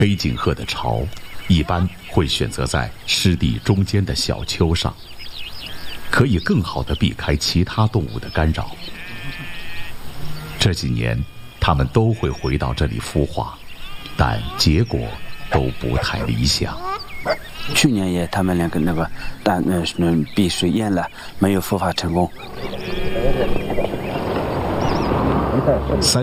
背颈鹤的巢一般会选择在湿地中间的小丘上，可以更好地避开其他动物的干扰。这几年，它们都会回到这里孵化，但结果都不太理想。 去年也他们两个避水淹了，没有孵化成功。